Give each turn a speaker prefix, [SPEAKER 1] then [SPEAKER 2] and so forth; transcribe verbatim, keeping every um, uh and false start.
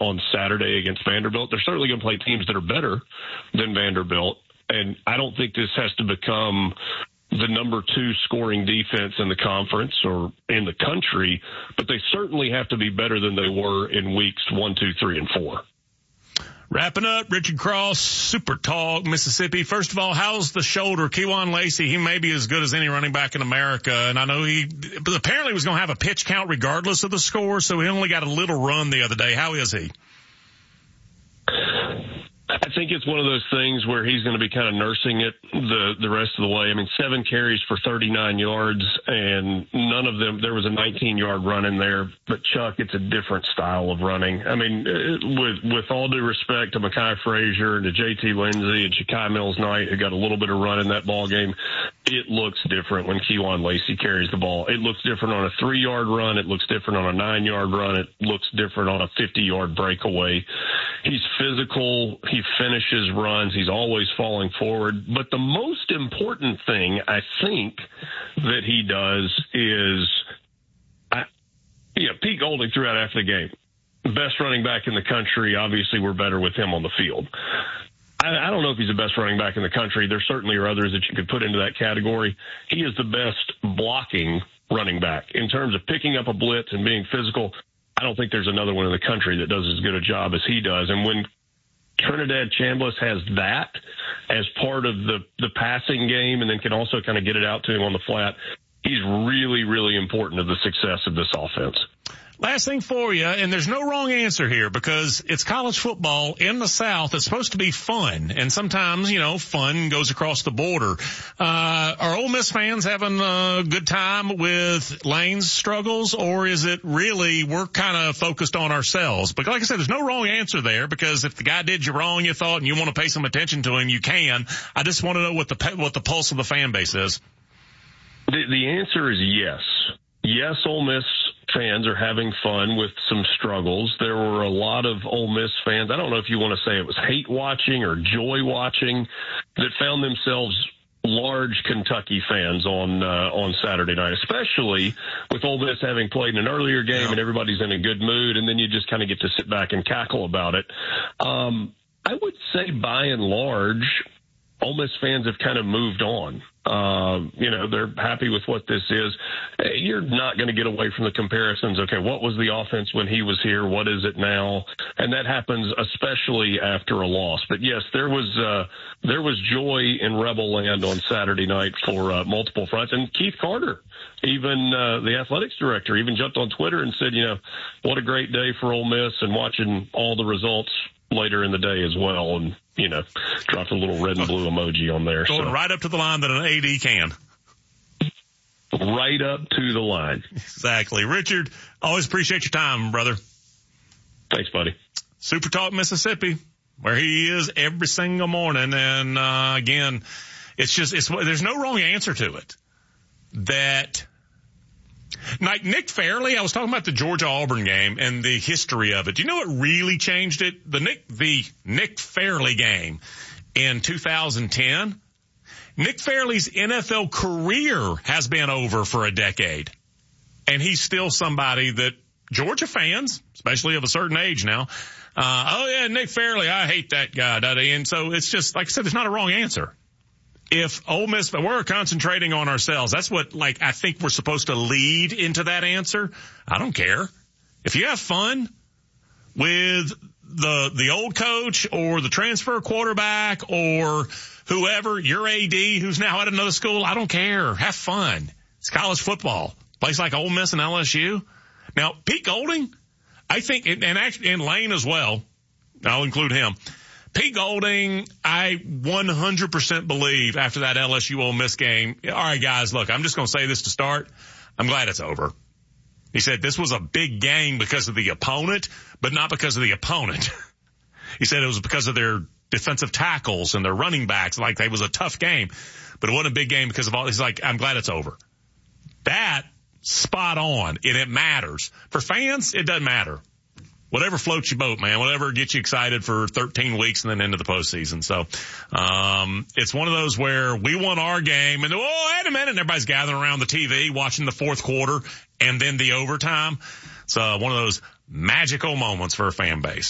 [SPEAKER 1] on Saturday against Vanderbilt. They're certainly going to play teams that are better than Vanderbilt. And I don't think this has to become the number two scoring defense in the conference or in the country, but they certainly have to be better than they were in weeks one, two, three, and four.
[SPEAKER 2] Wrapping up, Richard Cross, Super Talk, Mississippi. First of all, how's the shoulder? Kewan Lacey, he may be as good as any running back in America, and I know he but apparently was going to have a pitch count regardless of the score, so he only got a little run the other day. How is he?
[SPEAKER 1] I think it's one of those things where he's going to be kind of nursing it the the rest of the way. I mean, seven carries for thirty-nine yards, and none of them, there was a nineteen-yard run in there. But, Chuck, it's a different style of running. I mean, it, with with all due respect to Mekhi Frazier and to J T Lindsey and Shakai Mills-Knight, who got a little bit of run in that ball game, it looks different when Kewan Lacey carries the ball. It looks different on a three-yard run. It looks different on a nine-yard run. It looks different on a fifty-yard breakaway. He's physical. He finishes runs. He's always falling forward. But the most important thing I think that he does is, I, you know, Pete Golding threw out after the game, best running back in the country. Obviously, we're better with him on the field. I, I don't know if he's the best running back in the country. There certainly are others that you could put into that category. He is the best blocking running back in terms of picking up a blitz and being physical. I don't think there's another one in the country that does as good a job as he does. And when Trinidad Chambliss has that as part of the, the passing game and then can also kind of get it out to him on the flat, he's really, really important to the success of this offense.
[SPEAKER 2] Last thing for you, and there's no wrong answer here because it's college football in the South. It's supposed to be fun, and sometimes, you know, fun goes across the border. Uh, are Ole Miss fans having a good time with Lane's struggles, or is it really we're kind of focused on ourselves? But like I said, there's no wrong answer there because if the guy did you wrong, you thought, and you want to pay some attention to him, you can. I just want to know what the what the pulse of the fan base is.
[SPEAKER 1] The, the answer is yes. Yes, Ole Miss fans are having fun with some struggles. There were a lot of Ole Miss fans, I don't know if you want to say it was hate watching or joy watching, that found themselves large Kentucky fans on uh, on Saturday night, especially with Ole Miss having played in an earlier game, yeah, and everybody's in a good mood, and then you just kind of get to sit back and cackle about it. Um, I would say by and large, Ole Miss fans have kind of moved on. Uh, you know, they're happy with what this is. You're not going to get away from the comparisons. Okay, what was the offense when he was here? What is it now? And that happens especially after a loss. But yes, there was uh, there was joy in Rebel Land on Saturday night for uh, multiple fronts. And Keith Carter, even uh, the athletics director, even jumped on Twitter and said, you know, what a great day for Ole Miss, and watching all the results later in the day as well, and you know, dropped a little red and blue emoji on there.
[SPEAKER 2] Going
[SPEAKER 1] so.
[SPEAKER 2] right up to the line that an A D can.
[SPEAKER 1] Right up to the line.
[SPEAKER 2] Exactly. Richard, always appreciate your time, brother.
[SPEAKER 1] Thanks, buddy.
[SPEAKER 2] Super Talk Mississippi, where he is every single morning. And, uh, again, it's just, it's, there's no wrong answer to it. That, like Nick Fairley, I was talking about the Georgia-Auburn game and the history of it. Do you know what really changed it? The Nick, the Nick Fairley game in two thousand ten. Nick Fairley's N F L career has been over for a decade. And he's still somebody that Georgia fans, especially of a certain age now, uh, oh yeah, Nick Fairley, I hate that guy. And so it's just, like I said, there's not a wrong answer. If Ole Miss, we're concentrating on ourselves. That's what, like, I think we're supposed to lead into that answer. I don't care. If you have fun with the, the old coach or the transfer quarterback or whoever, your A D who's now at another school, I don't care. Have fun. It's college football. Place like Ole Miss and L S U. Now, Pete Golding, I think, and actually, and Lane as well. I'll include him. Pete Golding, I one hundred percent believe after that L S U Ole Miss game, all right, guys, look, I'm just going to say this to start. I'm glad it's over. He said this was a big game because of the opponent, but not because of the opponent. He said it was because of their defensive tackles and their running backs. Like, it was a tough game, but it wasn't a big game because of all. He's like, I'm glad it's over. That, spot on, and it matters. For fans, it doesn't matter. Whatever floats your boat, man. Whatever gets you excited for thirteen weeks and then into the postseason. So, um, it's one of those where we won our game and, oh, wait a minute, and everybody's gathering around the T V watching the fourth quarter and then the overtime. It's uh, one of those magical moments for a fan base.